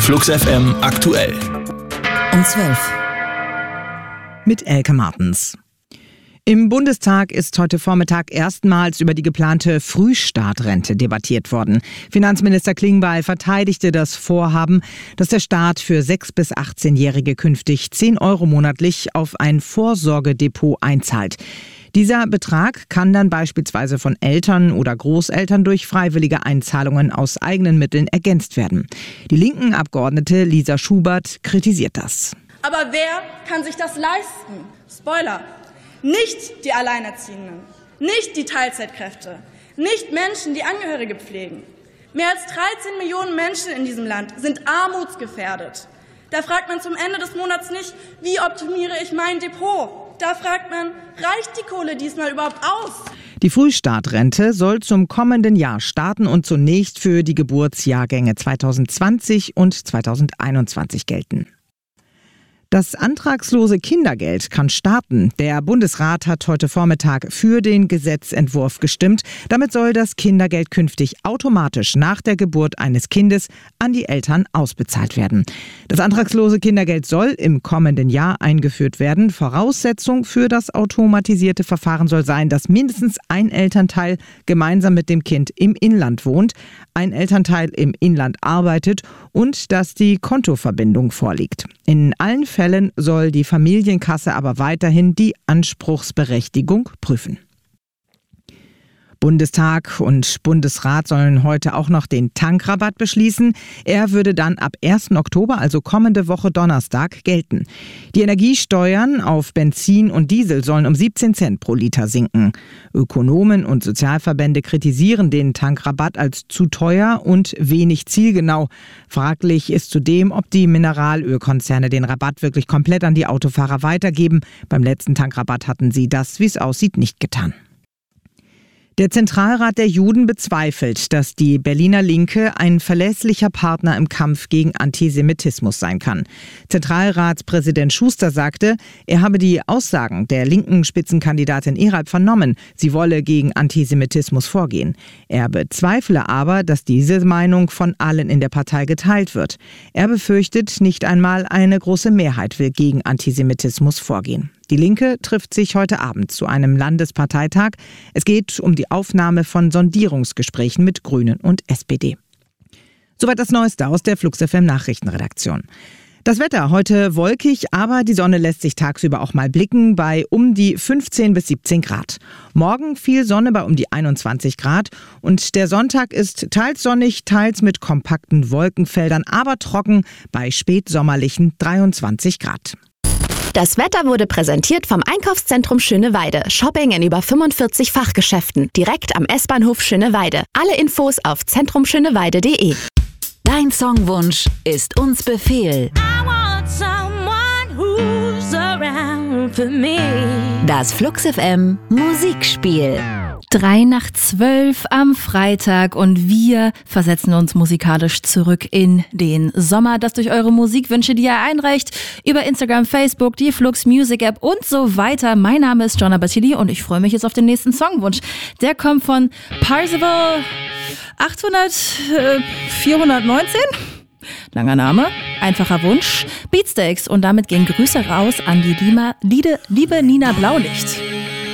Flux FM aktuell. Um 12. Mit Elke Martens. Im Bundestag ist heute Vormittag erstmals über die geplante Frühstartrente debattiert worden. Finanzminister Klingbeil verteidigte das Vorhaben, dass der Staat für 6- bis 18-Jährige künftig 10 € monatlich auf ein Vorsorgedepot einzahlt. Dieser Betrag kann dann beispielsweise von Eltern oder Großeltern durch freiwillige Einzahlungen aus eigenen Mitteln ergänzt werden. Die linken Abgeordnete Lisa Schubert kritisiert das. Aber wer kann sich das leisten? Spoiler. Nicht die Alleinerziehenden, nicht die Teilzeitkräfte, nicht Menschen, die Angehörige pflegen. Mehr als 13 Millionen Menschen in diesem Land sind armutsgefährdet. Da fragt man zum Ende des Monats nicht, wie optimiere ich mein Depot? Da fragt man, reicht die Kohle diesmal überhaupt aus? Die Frühstartrente soll zum kommenden Jahr starten und zunächst für die Geburtsjahrgänge 2020 und 2021 gelten. Das antragslose Kindergeld kann starten. Der Bundesrat hat heute Vormittag für den Gesetzentwurf gestimmt. Damit soll das Kindergeld künftig automatisch nach der Geburt eines Kindes an die Eltern ausbezahlt werden. Das antragslose Kindergeld soll im kommenden Jahr eingeführt werden. Voraussetzung für das automatisierte Verfahren soll sein, dass mindestens ein Elternteil gemeinsam mit dem Kind im Inland wohnt, ein Elternteil im Inland arbeitet und dass die Kontoverbindung vorliegt. In allen Fällen soll die Familienkasse aber weiterhin die Anspruchsberechtigung prüfen. Bundestag und Bundesrat sollen heute auch noch den Tankrabatt beschließen. Er würde dann ab 1. Oktober, also kommende Woche Donnerstag, gelten. Die Energiesteuern auf Benzin und Diesel sollen um 17 Cent pro Liter sinken. Ökonomen und Sozialverbände kritisieren den Tankrabatt als zu teuer und wenig zielgenau. Fraglich ist zudem, ob die Mineralölkonzerne den Rabatt wirklich komplett an die Autofahrer weitergeben. Beim letzten Tankrabatt hatten sie das, wie es aussieht, nicht getan. Der Zentralrat der Juden bezweifelt, dass die Berliner Linke ein verlässlicher Partner im Kampf gegen Antisemitismus sein kann. Zentralratspräsident Schuster sagte, er habe die Aussagen der linken Spitzenkandidatin Eralb vernommen, sie wolle gegen Antisemitismus vorgehen. Er bezweifle aber, dass diese Meinung von allen in der Partei geteilt wird. Er befürchtet, nicht einmal eine große Mehrheit will gegen Antisemitismus vorgehen. Die Linke trifft sich heute Abend zu einem Landesparteitag. Es geht um die Aufnahme von Sondierungsgesprächen mit Grünen und SPD. Soweit das Neueste aus der Flux FM Nachrichtenredaktion. Das Wetter heute wolkig, aber die Sonne lässt sich tagsüber auch mal blicken bei um die 15 bis 17 Grad. Morgen viel Sonne bei um die 21 Grad und der Sonntag ist teils sonnig, teils mit kompakten Wolkenfeldern, aber trocken bei spätsommerlichen 23 Grad. Das Wetter wurde präsentiert vom Einkaufszentrum Schöneweide. Shopping in über 45 Fachgeschäften. Direkt am S-Bahnhof Schöneweide. Alle Infos auf zentrumschöneweide.de. Dein Songwunsch ist uns Befehl. Das Flux FM Musikspiel. 11:03 am Freitag und wir versetzen uns musikalisch zurück in den Sommer. Das durch eure Musikwünsche, die ihr einreicht, über Instagram, Facebook, die Flux Music App und so weiter. Mein Name ist Jonna Battili und ich freue mich jetzt auf den nächsten Songwunsch. Der kommt von Parzival 419. Langer Name, einfacher Wunsch, Beatsteaks und damit gehen Grüße raus an die liebe Nina Blaulicht.